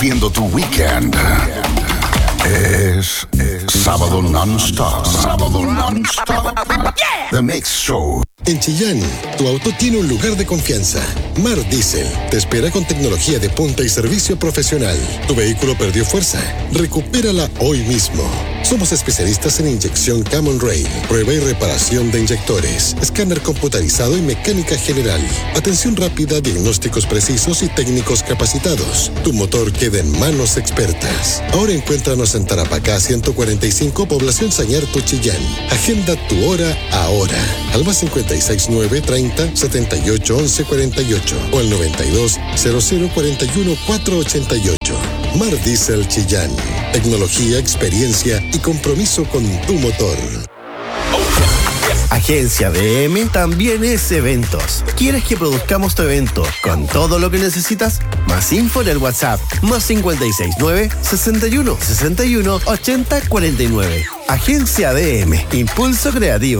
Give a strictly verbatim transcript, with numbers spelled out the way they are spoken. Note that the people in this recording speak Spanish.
Viendo tu weekend. Es, es sábado non-stop. Sábado non-stop. The Mix Show. En Chillán, tu auto tiene un lugar de confianza. Mar Diesel te espera con tecnología de punta y servicio profesional. Tu vehículo perdió fuerza. Recupérala hoy mismo. Somos especialistas en inyección Common Rail, prueba y reparación de inyectores, escáner computarizado y mecánica general. Atención rápida, diagnósticos precisos y técnicos capacitados. Tu motor queda en manos expertas. Ahora encuéntranos en Tarapacá ciento cuarenta y cinco, Población Sañarto, Chillán. Agenda tu hora ahora. Al más cincuenta y seis nueve treinta setenta y ocho once cuarenta y ocho o al noventa y dos cero cero cuarenta y uno cuatrocientos ochenta y ocho. Mar Diesel Chillán. Tecnología, experiencia y compromiso con tu motor. Agencia D M también es eventos. ¿Quieres que produzcamos tu evento con todo lo que necesitas? Más info en el WhatsApp. Más cincuenta y seis nueve sesenta y uno sesenta y uno ochenta cuarenta y nueve. Agencia D M. Impulso creativo.